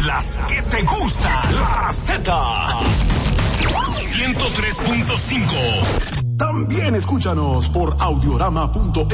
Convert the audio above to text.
las que te gusta, la Z. 103.5. También escúchanos por audiorama.es.